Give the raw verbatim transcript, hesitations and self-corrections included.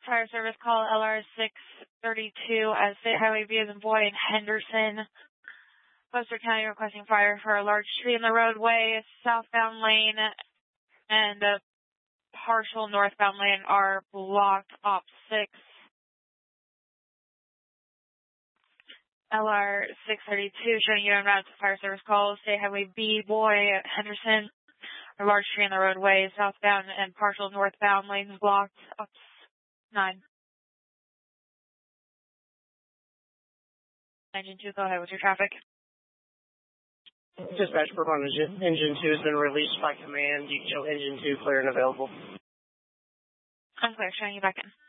fire service call L R six thirty-two as State Highway B as in boy in Henderson. Webster County requesting fire for a large tree in the roadway. Southbound lane and a partial northbound lane are blocked. Op six. L R six thirty-two showing you en route to fire service call State Highway B boy at Henderson. A large tree in the roadway, southbound and partial northbound lanes blocked. Up nine. Engine two, go ahead with your traffic. Dispatch report on engine, engine two has been released by command. You can show engine two clear and available. I'm clear, showing you back in.